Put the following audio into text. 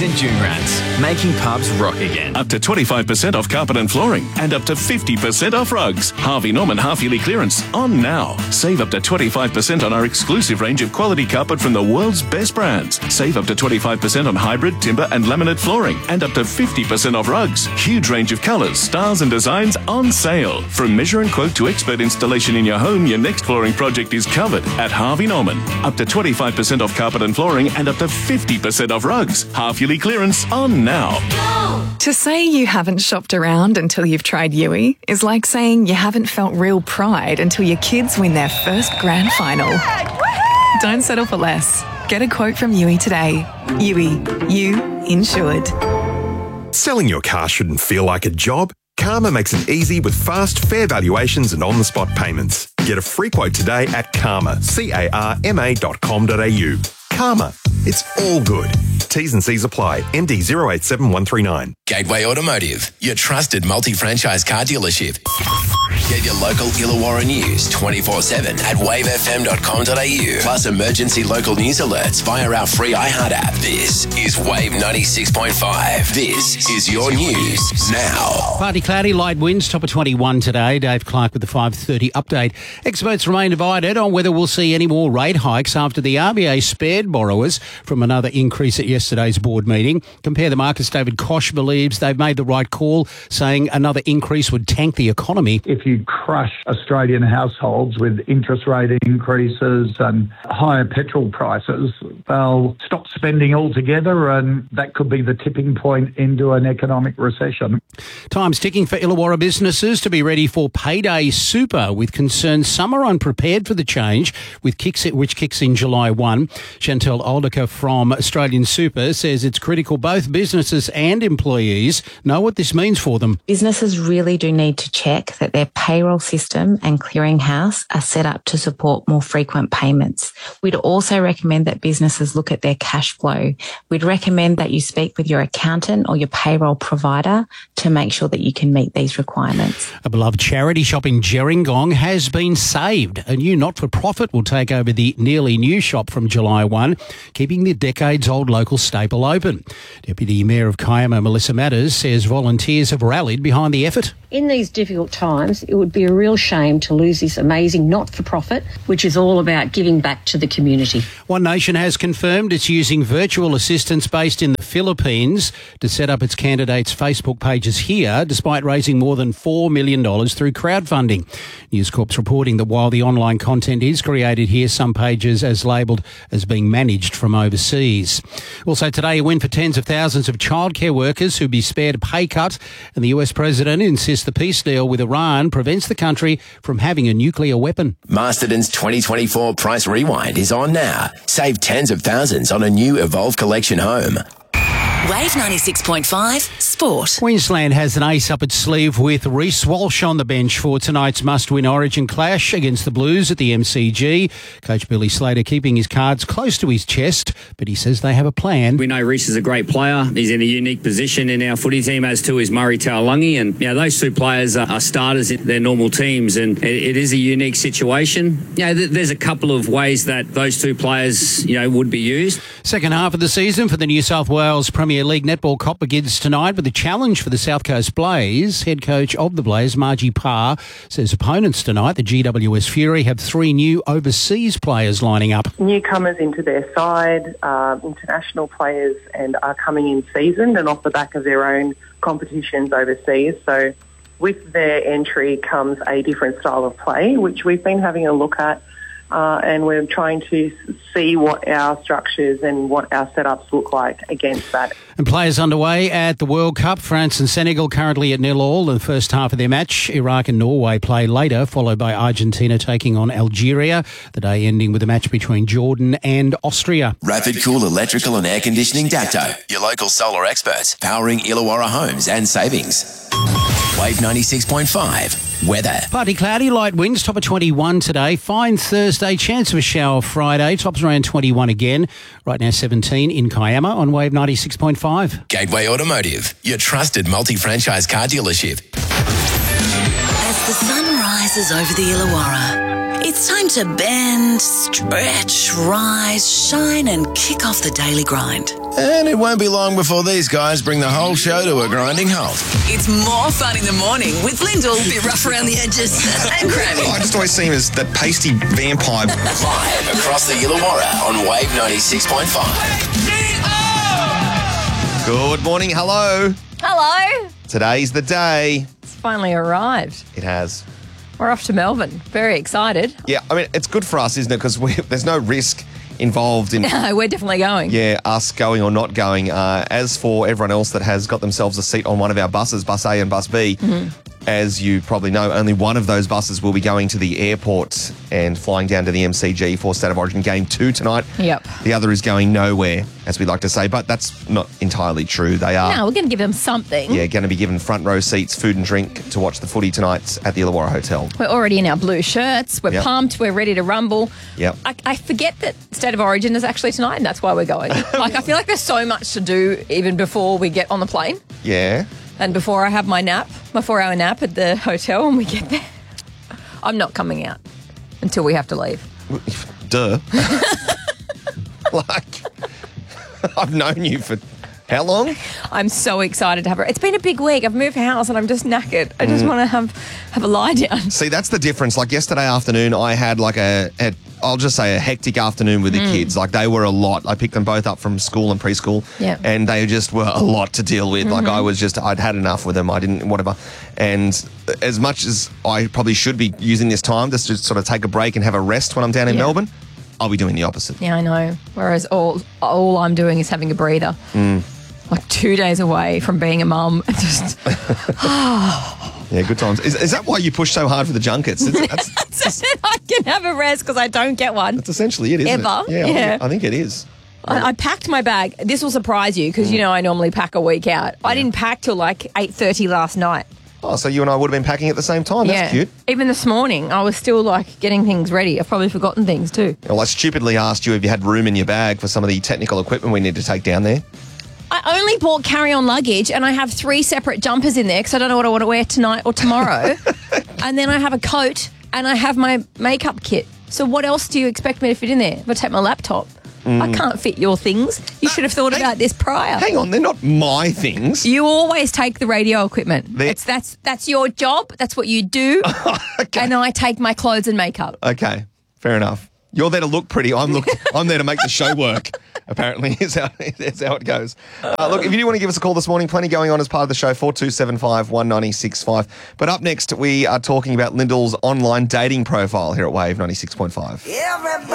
and Jungrats, making pubs rock again. Up to 25% off carpet and flooring and up to 50% off rugs. Harvey Norman half-yearly clearance on now. Save up to 25% on our exclusive range of quality carpet from the world's best brands. Save up to 25% on hybrid, timber and laminate flooring and up to 50% off rugs. Huge range of colours, styles and designs on sale. From measure and quote to expert installation in your home, your next flooring project is covered at Harvey Norman. Up to 25% off carpet and flooring and up to 50% off rugs. Half-yearly clearance on now. To say you haven't shopped around until you've tried Yui is like saying you haven't felt real pride until your kids win their first grand final. Don't settle for less. Get a quote from Yui today. Yui, you insured. Selling your car shouldn't feel like a job. Karma makes it easy with fast, fair valuations and on-the-spot payments. Get a free quote today at Karma, CARMA.com.au. Karma, it's all good. T's and C's apply. MD 087139. Gateway Automotive, your trusted multi-franchise car dealership. Get your local Illawarra news 24/7 at wavefm.com.au. Plus emergency local news alerts via our free iHeart app. This is Wave 96.5. This is your news now. Partly cloudy, light winds, top of 21 today. Dave Clark with the 5:30 update. Experts remain divided on whether we'll see any more rate hikes after the RBA spared borrowers from another increase at yesterday's board meeting. Compare the Markets. David Koch believes they've made the right call, saying another increase would tank the economy. If you crush Australian households with interest rate increases and higher petrol prices, they'll stop spending altogether, and that could be the tipping point into an economic recession. Time's ticking for Illawarra businesses to be ready for payday super, with concerns some are unprepared for the change, which kicks in July 1. Chantel Aldica from Australian Super says it's critical both businesses and employees know what this means for them. Businesses really do need to check that their payroll system and clearinghouse are set up to support more frequent payments. We'd also recommend that businesses look at their cash flow. We'd recommend that you speak with your accountant or your payroll provider to make sure that you can meet these requirements. A beloved charity shop in Gerringong has been saved. A new not-for-profit will take over the nearly new shop from July 1, keeping the decades-old local staple open. Deputy Mayor of Kiama, Melissa Matters, says volunteers have rallied behind the effort. In these difficult times, it would be a real shame to lose this amazing not-for-profit, which is all about giving back to the community. One Nation has confirmed it's using virtual assistants based in the Philippines to set up its candidates' Facebook pages here, despite raising more than $4 million through crowdfunding. News Corp's reporting that while the online content is created here, some pages as labelled as being managed from overseas. Also today, a win for tens of thousands of childcare workers who'd be spared a pay cut, and the US President insists the peace deal with Iran prevents the country from having a nuclear weapon. Masterton's 2024 Price Rewind is on now. Save tens of thousands on a new Evolve Collection home. Wave 96.5 Sport. Queensland has an ace up its sleeve with Reece Walsh on the bench for tonight's must-win Origin clash against the Blues at the MCG. Coach Billy Slater keeping his cards close to his chest, but he says they have a plan. We know Reece is a great player. He's in a unique position in our footy team, as too is Murray Taulagi, and those two players are starters in their normal teams, and it is a unique situation. There's a couple of ways that those two players would be used. Second half of the season for the New South Wales Premier League Netball Cup begins tonight with a challenge for the South Coast Blaze. Head coach of the Blaze, Margie Parr, says opponents tonight, the GWS Fury, have 3 new overseas players lining up. Newcomers into their side, international players, and are coming in seasoned and off the back of their own competitions overseas. So with their entry comes a different style of play, which we've been having a look at. And we're trying to see what our structures and what our setups look like against that. And players underway at the World Cup. France and Senegal currently at 0-0 in the first half of their match. Iraq and Norway play later, followed by Argentina taking on Algeria. The day ending with a match between Jordan and Austria. Rapid Cool Electrical and Air Conditioning Dapto, your local solar experts, powering Illawarra homes and savings. Wave 96.5. Weather. Partly cloudy, light winds, top of 21 today. Fine Thursday, chance of a shower Friday, tops around 21 again. Right now 17 in Kiama on Wave 96.5. Gateway Automotive, your trusted multi-franchise car dealership. As the sun rises over the Illawarra, it's time to bend, stretch, rise, shine and kick off the daily grind. And it won't be long before these guys bring the whole show to a grinding halt. It's more fun in the morning with Lyndall, a bit rough around the edges, and Grammy. I just always see him as that pasty vampire. Live across the Illawarra on Wave 96.5. Good morning, hello. Hello. Today's the day. It's finally arrived. It has. We're off to Melbourne. Very excited. Yeah, I mean, it's good for us, isn't it? Because there's no risk involved in... No, we're definitely going. Yeah, us going or not going. As for everyone else that has got themselves a seat on one of our buses, Bus A and Bus B, as you probably know, only one of those buses will be going to the airport and flying down to the MCG for State of Origin Game 2 tonight. Yep. The other is going nowhere, as we like to say, but that's not entirely true. They are... No, we're going to give them something. Yeah, going to be given front row seats, food and drink to watch the footy tonight at the Illawarra Hotel. We're already in our blue shirts. We're pumped. We're ready to rumble. Yep. I forget that State of Origin is actually tonight, and that's why we're going. I feel like there's so much to do even before we get on the plane. Yeah. And before I have my 4-hour nap at the hotel when we get there. I'm not coming out until we have to leave. Duh. I've known you for how long? I'm so excited to have her. It's been a big week. I've moved house and I'm just knackered. I just want to have a lie down. See, that's the difference. Like yesterday afternoon, I had like I'll just say a hectic afternoon with the kids. Like they were a lot. I picked them both up from school and preschool. Yeah. And they just were a lot to deal with. Like I'd had enough with them. I didn't, whatever. And as much as I probably should be using this time to just sort of take a break and have a rest when I'm down in Melbourne, I'll be doing the opposite. Yeah, I know. Whereas all I'm doing is having a breather. Like 2 days away from being a mum. Just, yeah, good times. Is that why you push so hard for the junkets? So that I can have a rest because I don't get one. That's essentially it, isn't Ever. it? Yeah. I think it is. I packed my bag. This will surprise you because, I normally pack a week out. I didn't pack till like 8:30 last night. Oh, so you and I would have been packing at the same time. That's cute. Even this morning, I was still like getting things ready. I've probably forgotten things too. Well, I stupidly asked you if you had room in your bag for some of the technical equipment we need to take down there. I only bought carry-on luggage and I have 3 separate jumpers in there because I don't know what I want to wear tonight or tomorrow. And then I have a coat and I have my makeup kit. So what else do you expect me to fit in there? If I take my laptop, I can't fit your things. You should have thought about this prior. Hang on, they're not my things. You always take the radio equipment. That's your job. That's what you do. Okay. And I take my clothes and makeup. Okay, fair enough. You're there to look pretty. I'm there to make the show work, apparently, is how it goes. Look, if you do want to give us a call this morning, plenty going on as part of the show, 4275 196.5. But up next, we are talking about Lyndall's online dating profile here at Wave 96.5.